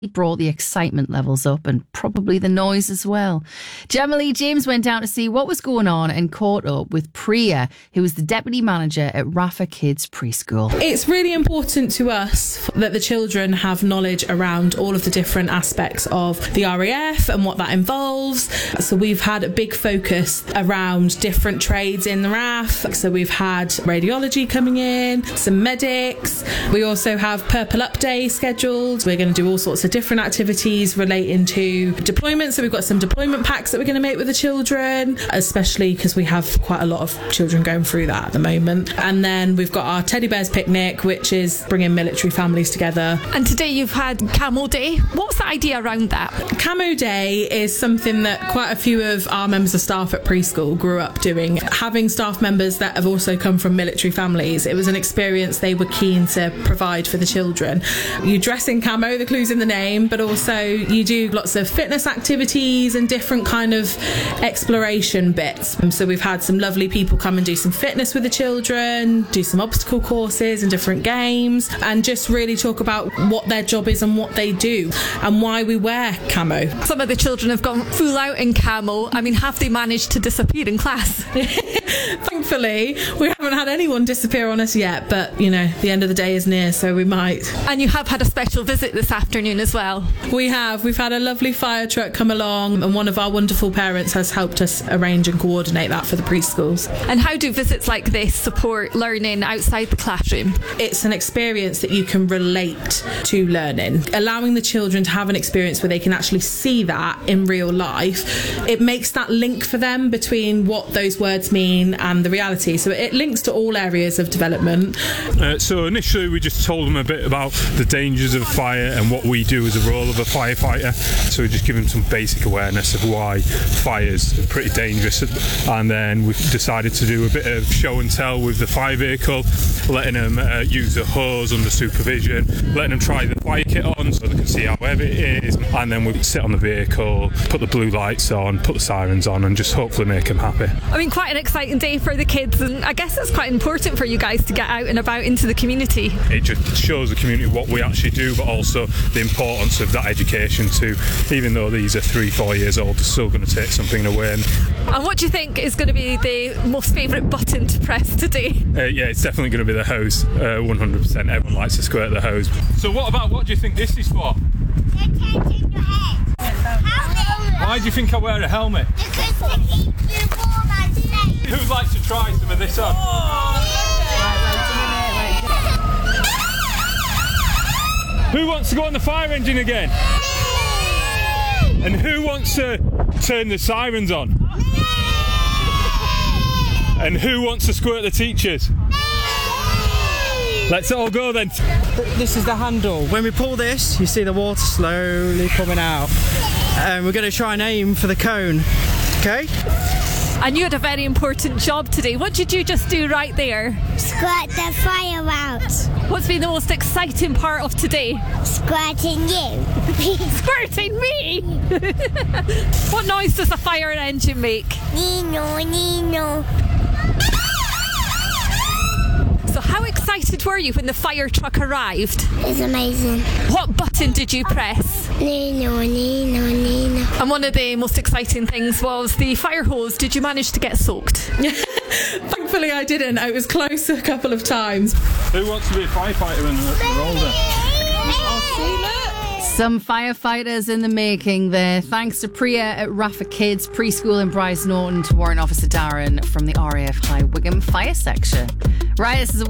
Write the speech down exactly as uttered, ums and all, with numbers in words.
brought the excitement levels up and probably the noise as well. Gemma Lee James went out to see what was going on and caught up with Priya, who was the deputy manager at Rafa Kids Preschool. It's really important to us that the children have knowledge around all of the different aspects of the R A F and what that involves. So we've had a big focus around different trades in the R A F. So we've had radiology coming in, some medics. We also have Purple Up Day scheduled. We're going to do all sorts of different activities relating to deployment. So we've got some deployment packs that we're going to make with the children, especially because we have quite a lot of children going through that at the moment. And then we've got our Teddy Bears Picnic, which is bringing military families together. And today you've had Camo Day. What's the idea around that? Camo Day is something that quite a few of our members of staff at preschool grew up doing. Having staff members that have also come from military families, it was an experience they were keen to provide for the children. You dress in camo, the clue's in the name, but also you do lots of fitness activities and different kind of exploration bits. So we've had some lovely people come and do some fitness with the children, do some obstacle courses and different games, and just really talk about what their job is and what they do and why we wear camo. Some of the children have gone full out in camo. I mean, have they managed to disappear in class? Thankfully, we haven't had anyone disappear on us yet, but you know, the end of the day is near, so we might. And you have had a special visit this afternoon as well. We have. We've had a lovely fire truck come along, and one of our wonderful parents has helped us arrange and coordinate that for the preschools. And how do visits like this support learning outside the classroom? It's an experience that you can relate to learning. Allowing the children to have an experience where they can actually see that in real life, it makes that link for them between what those words mean and the reality. So it links to all areas of development. Uh, so initially we just told them a bit about the dangers of fire and what we do as a role of a firefighter. So we just give them some basic awareness of why fires are pretty dangerous. And then we've decided to do a bit of show and tell with the fire vehicle, letting them uh, use the hose under supervision, letting them try the fire kit on so they can see how heavy it is. And then we sit on the vehicle, put the blue lights on, put the sirens on, and just hopefully make them happy. I mean, quite an exciting day for the kids, and I guess it's quite important for you guys to get out and about into the community. It just shows the community what we actually do, but also the importance of that education too. Even though these are three, four years old, they're still going to take something away. And what do you think is going to be the most favourite button to press today? Uh, yeah, it's definitely going to be the hose, uh, one hundred percent. Everyone likes to squirt the hose. So what about, what do you think this is for? Why do you think I wear a helmet? Because to keep you warm and safe. Who'd like to try some of this on? Oh, who wants to go on the fire engine again? And who wants to turn the sirens on? And who wants to squirt the teachers? Let's all go then. This is the handle. When we pull this, you see the water slowly coming out. And we're going to try and aim for the cone. Okay? And you had a very important job today. What did you just do right there? Squirt the fire out. What's been the most exciting part of today? Squirting you. Squirting me? What noise does a fire engine make? Nino, Nino. So how excited were you when the fire truck arrived? It's amazing. What button did you press? Nino, Nino, Nino. And one of the most exciting things was the fire hose. Did you manage to get soaked? Thankfully I didn't. I was close a couple of times. Who wants to be a firefighter when they're older? Some firefighters in the making there. Thanks to Priya at Rafa Kids Preschool in Bryce Norton, to Warrant Officer Darren from the R A F High Wycombe Fire Section. Right, this is a